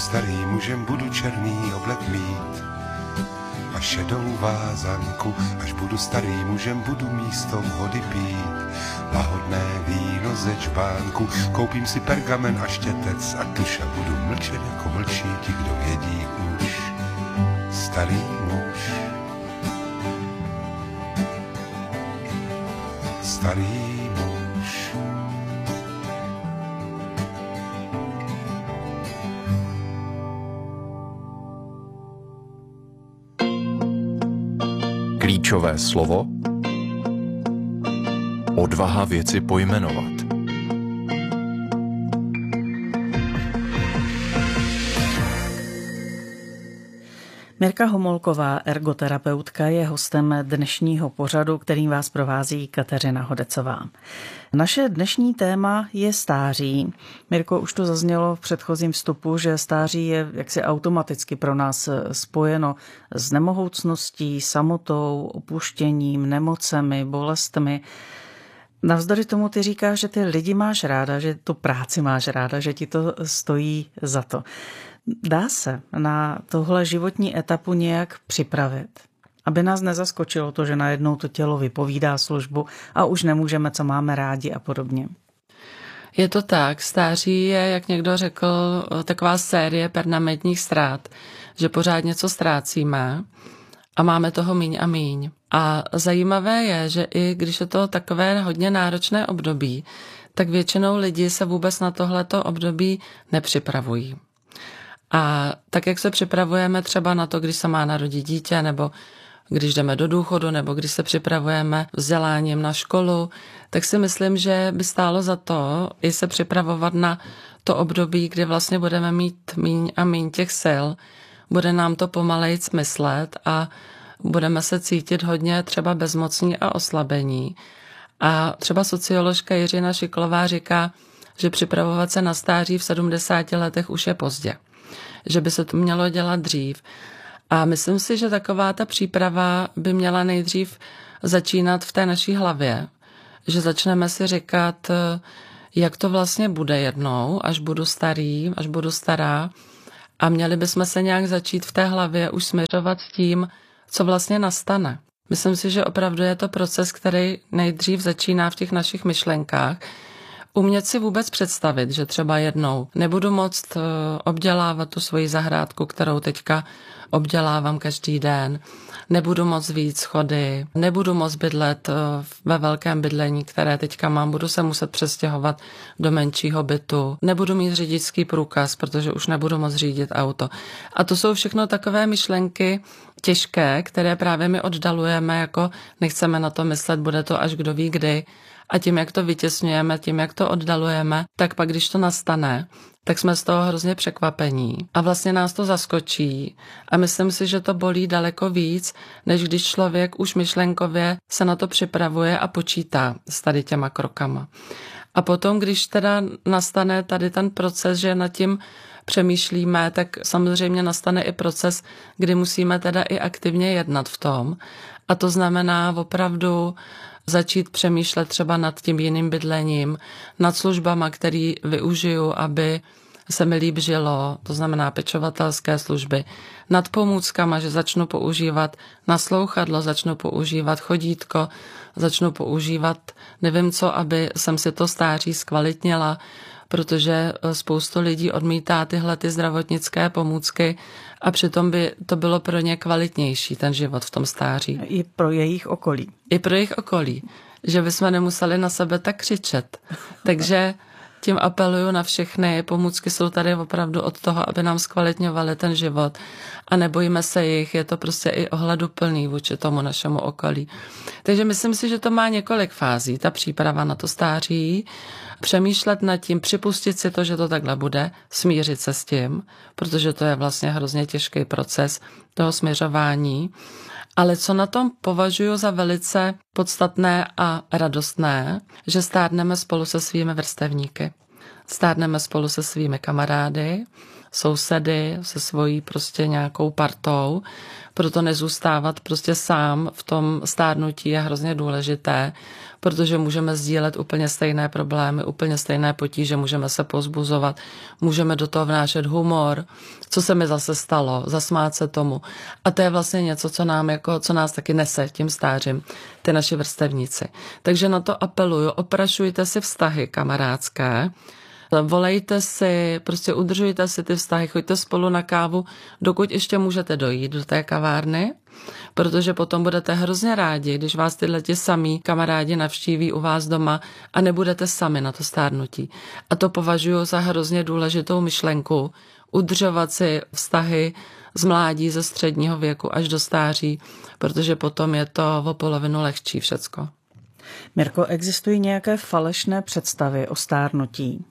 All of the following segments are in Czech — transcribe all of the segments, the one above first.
starý mužem, budu černý oblek mít a šedou vázanku. Až budu starý mužem, budu místo vody pít lahodné víno ze čbánku. Koupím si pergamen a štětec a tuš a budu mlčet jako mlčí ti, kdo vědí už. Starý muž, starý muž. Klíčové slovo: odvaha věci pojmenovat. Mirka Homolková, ergoterapeutka, je hostem dnešního pořadu, kterým vás provází Kateřina Hodecová. Naše dnešní téma je stáří. Mirko, už to zaznělo v předchozím vstupu, že stáří je jaksi automaticky pro nás spojeno s nemohoucností, samotou, opuštěním, nemocemi, bolestmi. Navzdory tomu ty říkáš, že ty lidi máš ráda, že tu práci máš ráda, že ti to stojí za to. Dá se na tohle životní etapu nějak připravit, aby nás nezaskočilo to, že najednou to tělo vypovídá službu a už nemůžeme, co máme rádi a podobně? Je to tak, stáří je, jak někdo řekl, taková série permanentních ztrát, že pořád něco ztrácíme a máme toho míň a míň. A zajímavé je, že i když je to takové hodně náročné období, tak většinou lidi se vůbec na tohleto období nepřipravují. A tak, jak se připravujeme třeba na to, když se má narodit dítě, nebo když jdeme do důchodu, nebo když se připravujeme vzděláním na školu, tak si myslím, že by stálo za to i se připravovat na to období, kdy vlastně budeme mít míň a míň těch sil, bude nám to pomalejc myslet a budeme se cítit hodně třeba bezmocní a oslabení. A třeba socioložka Jiřina Šiklová říká, že připravovat se na stáří v 70 letech už je pozdě. Že by se to mělo dělat dřív. A myslím si, že taková ta příprava by měla nejdřív začínat v té naší hlavě. Že začneme si říkat, jak to vlastně bude jednou, až budu starý, až budu stará. A měli bychom se nějak začít v té hlavě už směřovat s tím, co vlastně nastane. Myslím si, že opravdu je to proces, který nejdřív začíná v těch našich myšlenkách. Umět si vůbec představit, že třeba jednou nebudu moct obdělávat tu svoji zahrádku, kterou teďka obdělávám každý den, nebudu moct vyjít schody, nebudu moct bydlet ve velkém bydlení, které teďka mám, budu se muset přestěhovat do menšího bytu, nebudu mít řidičský průkaz, protože už nebudu moct řídit auto. A to jsou všechno takové myšlenky těžké, které právě my oddalujeme, jako nechceme na to myslet, bude to až kdo ví kdy. A tím, jak to vytěsňujeme, tím, jak to oddalujeme, tak pak, když to nastane, tak jsme z toho hrozně překvapení. A vlastně nás to zaskočí. A myslím si, že to bolí daleko víc, než když člověk už myšlenkově se na to připravuje a počítá s tady těma krokama. A potom, když teda nastane tady ten proces, že nad tím přemýšlíme, tak samozřejmě nastane i proces, kdy musíme teda i aktivně jednat v tom. A to znamená opravdu začít přemýšlet třeba nad tím jiným bydlením, nad službama, který využiju, aby se mi líp žilo, to znamená pečovatelské služby, nad pomůckama, že začnu používat naslouchadlo, začnu používat chodítko, začnu používat nevím co, aby jsem si to stáří zkvalitnila, protože spoustu lidí odmítá tyhle ty zdravotnické pomůcky a přitom by to bylo pro ně kvalitnější, ten život v tom stáří. I pro jejich okolí. I pro jejich okolí, že bychom nemuseli na sebe tak křičet. Takže tím apeluju na všechny, pomůcky jsou tady opravdu od toho, aby nám zkvalitňovaly ten život a nebojíme se jich, je to prostě i ohleduplný vůči tomu našemu okolí. Takže myslím si, že to má několik fází, ta příprava na to stáří, přemýšlet nad tím, připustit si to, že to takhle bude, smířit se s tím, protože to je vlastně hrozně těžký proces toho směřování. Ale co na tom považuji za velice podstatné a radostné, že stárneme spolu se svými vrstevníky. Stárneme spolu se svými kamarády, sousedy, se svojí prostě nějakou partou. Proto nezůstávat prostě sám v tom stárnutí je hrozně důležité, protože můžeme sdílet úplně stejné problémy, úplně stejné potíže, můžeme se povzbuzovat, můžeme do toho vnášet humor, co se mi zase stalo, zasmát se tomu. A to je vlastně něco, co nás taky nese tím stářím, ty naši vrstevníci. Takže na to apeluju, oprašujte si vztahy kamarádské, volejte si, prostě udržujte si ty vztahy, choďte spolu na kávu, dokud ještě můžete dojít do té kavárny, protože potom budete hrozně rádi, když vás tyhle samý kamarádi navštíví u vás doma a nebudete sami na to stárnutí. A to považuji za hrozně důležitou myšlenku, udržovat si vztahy z mládí, ze středního věku až do stáří, protože potom je to o polovinu lehčí všecko. Mirko, existují nějaké falešné představy o stárnutí?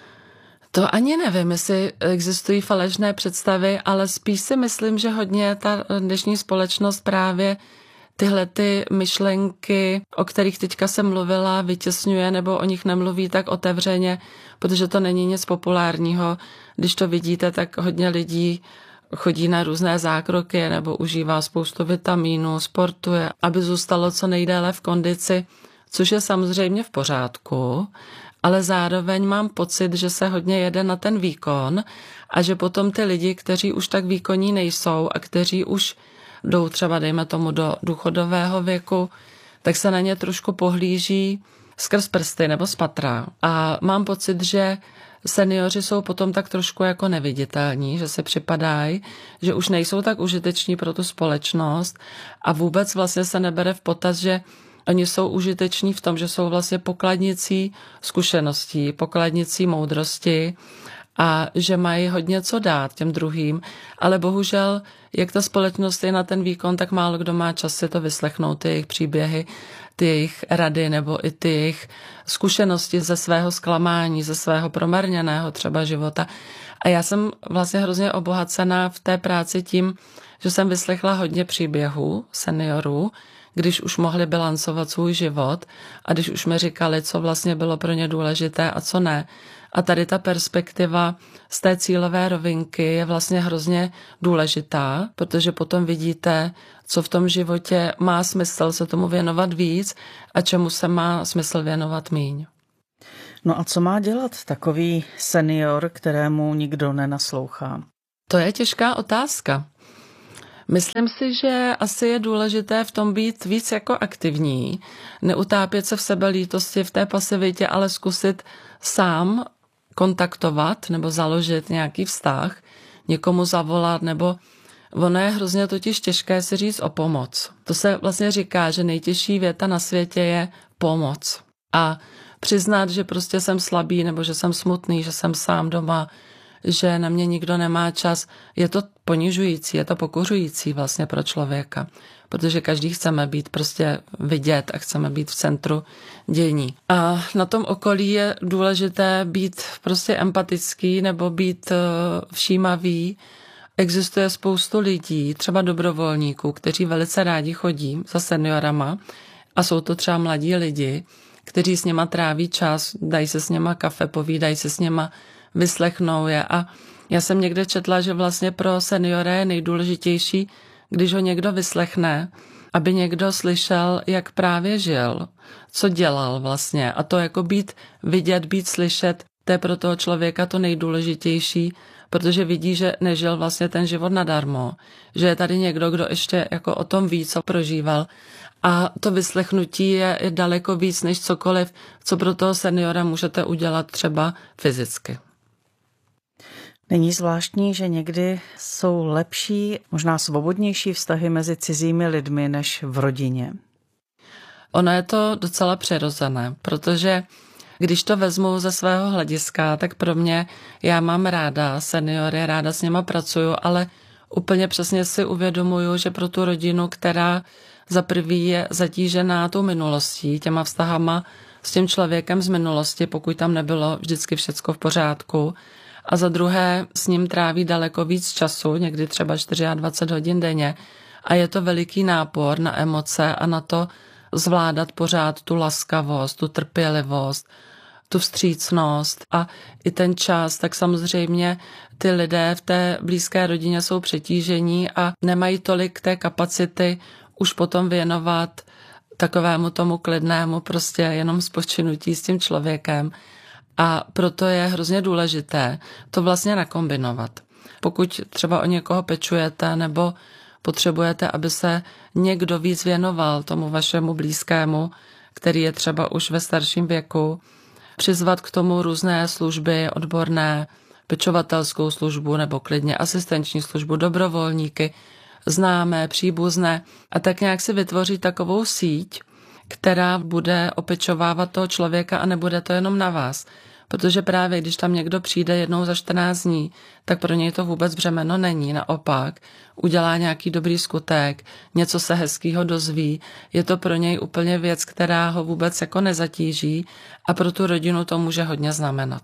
To ani nevím, jestli existují falešné představy, ale spíš si myslím, že hodně ta dnešní společnost právě tyhle ty myšlenky, o kterých teďka jsem mluvila, vytěsňuje nebo o nich nemluví tak otevřeně, protože to není nic populárního. Když to vidíte, tak hodně lidí chodí na různé zákroky nebo užívá spoustu vitamínů, sportuje, aby zůstalo co nejdéle v kondici, což je samozřejmě v pořádku, ale zároveň mám pocit, že se hodně jede na ten výkon a že potom ty lidi, kteří už tak výkonní nejsou a kteří už jdou třeba, dejme tomu, do důchodového věku, tak se na ně trošku pohlíží skrz prsty nebo z patra. A mám pocit, že seniori jsou potom tak trošku jako neviditelní, že se připadají, že už nejsou tak užiteční pro tu společnost a vůbec vlastně se nebere v potaz, že oni jsou užiteční v tom, že jsou vlastně pokladnicí zkušeností, pokladnicí moudrosti a že mají hodně co dát těm druhým, ale bohužel, jak ta společnost je na ten výkon, tak málo kdo má čas si to vyslechnout, ty jejich příběhy, ty jejich rady nebo i ty jejich zkušenosti ze svého zklamání, ze svého promarněného třeba života. A já jsem vlastně hrozně obohacená v té práci tím, že jsem vyslechla hodně příběhů seniorů, když už mohli bilancovat svůj život a když už mi říkali, co vlastně bylo pro ně důležité a co ne. A tady ta perspektiva z té cílové rovinky je vlastně hrozně důležitá, protože potom vidíte, co v tom životě má smysl se tomu věnovat víc a čemu se má smysl věnovat míň. No a co má dělat takový senior, kterému nikdo nenaslouchá? To je těžká otázka. Myslím si, že asi je důležité v tom být víc jako aktivní, neutápět se v sebelítosti, v té pasivitě, ale zkusit sám kontaktovat nebo založit nějaký vztah, někomu zavolat, nebo ono je hrozně totiž těžké si říct o pomoc. To se vlastně říká, že nejtěžší věta na světě je pomoc. A přiznat, že prostě jsem slabý, nebo že jsem smutný, že jsem sám doma, že na mě nikdo nemá čas, je to ponižující, je to pokořující vlastně pro člověka, protože každý chceme být prostě vidět a chceme být v centru dění. A na tom okolí je důležité být prostě empatický nebo být všímavý. Existuje spoustu lidí, třeba dobrovolníků, kteří velice rádi chodí za seniorama a jsou to třeba mladí lidi, kteří s něma tráví čas, dají se s něma kafe, povídají se s něma, vyslechnou je. A já jsem někde četla, že vlastně pro seniora je nejdůležitější, když ho někdo vyslechne, aby někdo slyšel, jak právě žil, co dělal vlastně. A to jako být vidět, být slyšet, to je pro toho člověka to nejdůležitější, protože vidí, že nežil vlastně ten život nadarmo, že je tady někdo, kdo ještě jako o tom ví, co prožíval. A to vyslechnutí je daleko víc než cokoliv, co pro toho seniora můžete udělat třeba fyzicky. Není zvláštní, že někdy jsou lepší, možná svobodnější vztahy mezi cizími lidmi než v rodině? Ono je to docela přirozené, protože když to vezmu ze svého hlediska, tak pro mě, já mám ráda seniory, ráda s nima pracuju, ale úplně přesně si uvědomuju, že pro tu rodinu, která za prvý je zatížená tou minulostí, těma vztahama s tím člověkem z minulosti, pokud tam nebylo vždycky všecko v pořádku, a za druhé s ním tráví daleko víc času, někdy třeba 24 hodin denně, a je to veliký nápor na emoce a na to zvládat pořád tu laskavost, tu trpělivost, tu vstřícnost a i ten čas, tak samozřejmě ty lidé v té blízké rodině jsou přetížení a nemají tolik té kapacity už potom věnovat takovému tomu klidnému prostě jenom spočinutí s tím člověkem. A proto je hrozně důležité to vlastně nakombinovat. Pokud třeba o někoho pečujete nebo potřebujete, aby se někdo víc věnoval tomu vašemu blízkému, který je třeba už ve starším věku, přizvat k tomu různé služby odborné, pečovatelskou službu nebo klidně asistenční službu, dobrovolníky, známé, příbuzné a tak nějak si vytvořit takovou síť, která bude opečovávat toho člověka a nebude to jenom na vás. Protože právě když tam někdo přijde jednou za 14 dní, tak pro něj to vůbec břemeno není. Naopak, udělá nějaký dobrý skutek, něco se hezkýho dozví, je to pro něj úplně věc, která ho vůbec jako nezatíží a pro tu rodinu to může hodně znamenat.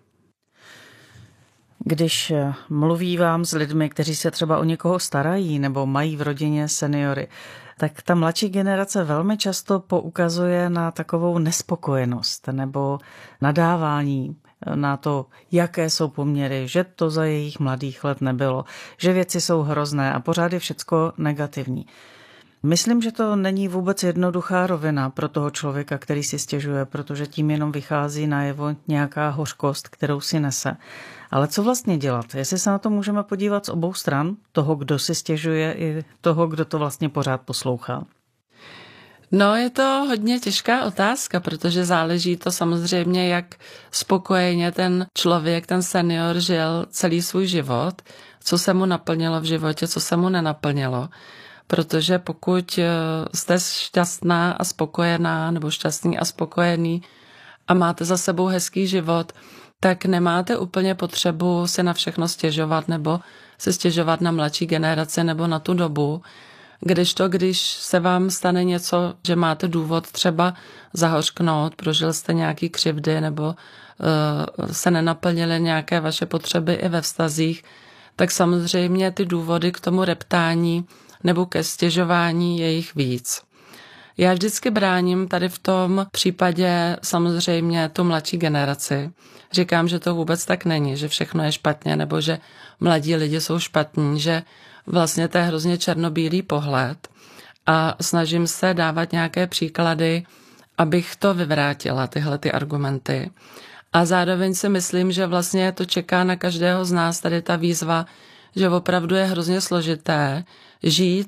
Když mluví vám s lidmi, kteří se třeba o někoho starají nebo mají v rodině seniory, tak ta mladší generace velmi často poukazuje na takovou nespokojenost nebo nadávání na to, jaké jsou poměry, že to za jejich mladých let nebylo, že věci jsou hrozné a pořád je všecko negativní. Myslím, že to není vůbec jednoduchá rovina pro toho člověka, který si stěžuje, protože tím jenom vychází najevo nějaká hořkost, kterou si nese. Ale co vlastně dělat? Jestli se na to můžeme podívat z obou stran, toho, kdo si stěžuje, i toho, kdo to vlastně pořád poslouchá. No, je to hodně těžká otázka, protože záleží to samozřejmě, jak spokojeně ten člověk, ten senior žil celý svůj život, co se mu naplnilo v životě, co se mu nenaplnilo. Protože pokud jste šťastná a spokojená, nebo šťastný a spokojený a máte za sebou hezký život, tak nemáte úplně potřebu si na všechno stěžovat nebo se stěžovat na mladší generaci nebo na tu dobu. Když se vám stane něco, že máte důvod třeba zahořknout, prožil jste nějaký křivdy nebo se nenaplnily nějaké vaše potřeby i ve vztazích, tak samozřejmě ty důvody k tomu reptání nebo ke stěžování je jich víc. Já vždycky bráním tady v tom případě samozřejmě tu mladší generaci. Říkám, že to vůbec tak není, že všechno je špatně nebo že mladí lidi jsou špatní, že vlastně to je hrozně černobílý pohled a snažím se dávat nějaké příklady, abych to vyvrátila, tyhle ty argumenty. A zároveň si myslím, že vlastně to čeká na každého z nás tady ta výzva, že opravdu je hrozně složité žít